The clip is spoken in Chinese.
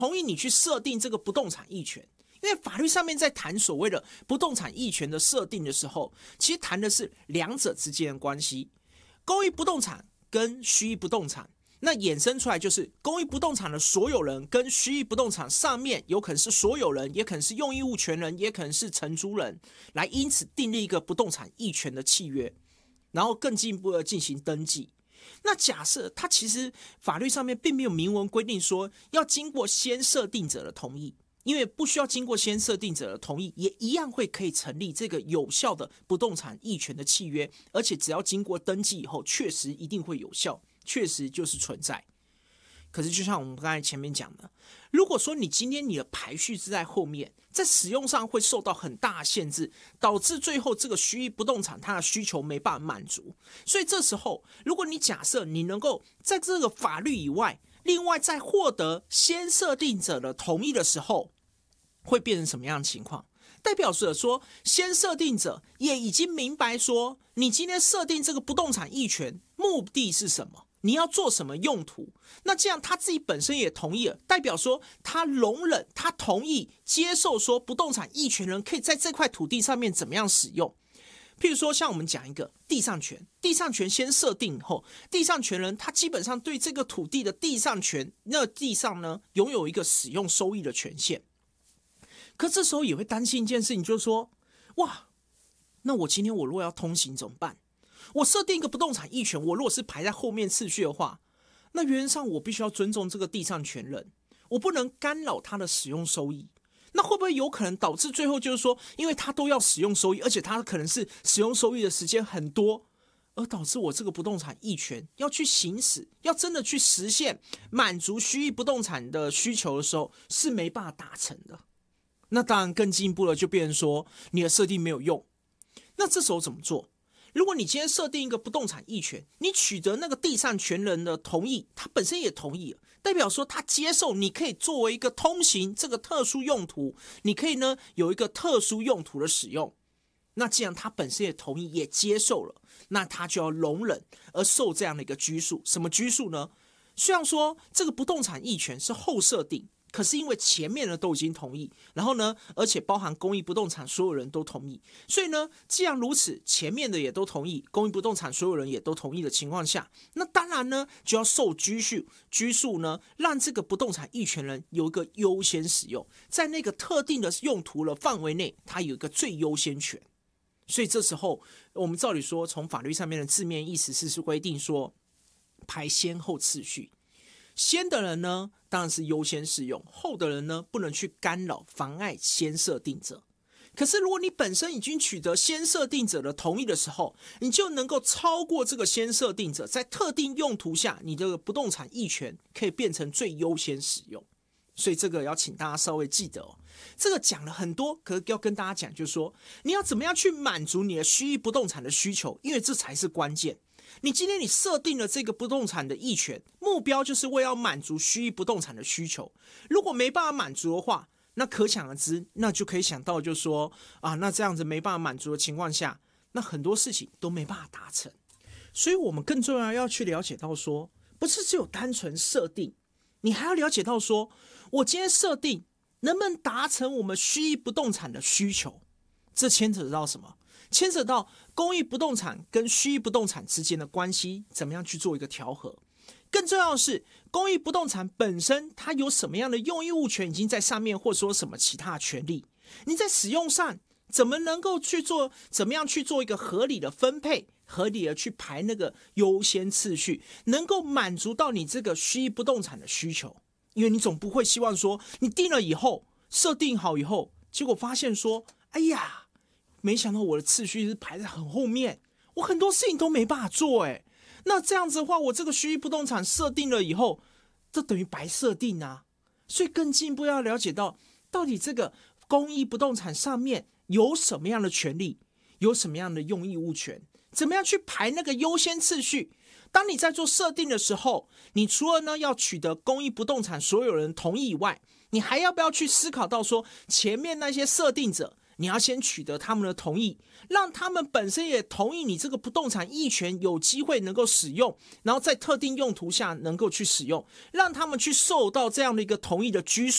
同意你去设定这个不动产役权。因为法律上面在谈所谓的不动产役权的设定的时候，其实谈的是两者之间的关系，公益不动产跟虚役不动产，那衍生出来就是公益不动产的所有人跟虚役不动产上面有可能是所有人，也可能是用益物权人，也可能是承租人，来因此订立一个不动产役权的契约，然后更进一步的进行登记。那假设它其实法律上面并没有明文规定说要经过先设定者的同意，因为不需要经过先设定者的同意，也一样会可以成立这个有效的不动产役权的契约，而且只要经过登记以后，确实一定会有效，确实就是存在。可是就像我们刚才前面讲的，如果说你今天你的排序是在后面，在使用上会受到很大的限制，导致最后这个虚役不动产它的需求没办法满足，所以这时候如果你假设你能够在这个法律以外，另外在获得先设定者的同意的时候，会变成什么样的情况？代表着说先设定者也已经明白说你今天设定这个不动产役权目的是什么，你要做什么用途，那这样他自己本身也同意了，代表说他容忍，他同意接受说不动产役权人可以在这块土地上面怎么样使用。譬如说像我们讲一个地上权，地上权先设定以后，地上权人他基本上对这个土地的地上权，那地上呢拥有一个使用收益的权限。可这时候也会担心一件事情，就是说哇，那我今天我如果要通行怎么办？我设定一个不动产役权，我如果是排在后面次序的话，那原则上我必须要尊重这个地上权人，我不能干扰他的使用收益。那会不会有可能导致最后就是说，因为他都要使用收益，而且他可能是使用收益的时间很多，而导致我这个不动产役权要去行使，要真的去实现满足虚役不动产的需求的时候，是没办法达成的。那当然更进一步了，就变成说你的设定没有用。那这时候怎么做？如果你今天设定一个不动产役权，你取得那个地上权人的同意，他本身也同意了，代表说他接受你可以作为一个通行这个特殊用途，你可以呢有一个特殊用途的使用。那既然他本身也同意也接受了，那他就要容忍而受这样的一个拘束。什么拘束呢？虽然说这个不动产役权是后设定，可是因为前面呢都已经同意，然后呢而且包含公益不动产所有人都同意，所以呢既然如此，前面的也都同意，公益不动产所有人也都同意的情况下，那当然呢就要受拘束呢，让这个不动产役权人有一个优先使用，在那个特定的用途的范围内，他有一个最优先权。所以这时候我们照理说，从法律上面的字面意思是规定说排先后次序，先的人呢当然是优先适用，后的人呢不能去干扰妨碍先设定者。可是如果你本身已经取得先设定者的同意的时候，你就能够超过这个先设定者，在特定用途下，你的不动产役权可以变成最优先使用。所以这个要请大家稍微记得哦，这个讲了很多，可是要跟大家讲就是说，你要怎么样去满足你的虚役不动产的需求，因为这才是关键。你今天你设定了这个不动产的役权，目标就是为了满足虚役不动产的需求。如果没办法满足的话，那可想而知，那就可以想到就是说啊，那这样子没办法满足的情况下，那很多事情都没办法达成。所以我们更重要去了解到说，不是只有单纯设定，你还要了解到说，我今天设定能不能达成我们虚役不动产的需求。这牵扯到什么？牵扯到公益不动产跟虚役不动产之间的关系，怎么样去做一个调和。更重要的是，公益不动产本身它有什么样的用益物权已经在上面，或者说什么其他的权利，你在使用上怎么能够去做，怎么样去做一个合理的分配，合理的去排那个优先次序，能够满足到你这个虚役不动产的需求。因为你总不会希望说你定了以后，设定好以后，结果发现说哎呀，没想到我的次序是排在很后面，我很多事情都没办法做哎。那这样子的话，我这个虚役不动产设定了以后，这等于白设定啊。所以更进一步要了解到底这个公益不动产上面有什么样的权利，有什么样的用益物权，怎么样去排那个优先次序。当你在做设定的时候，你除了呢要取得公益不动产所有人同意以外，你还要不要去思考到说，前面那些设定者你要先取得他们的同意，让他们本身也同意你这个不动产役权有机会能够使用，然后在特定用途下能够去使用，让他们去受到这样的一个同意的拘束。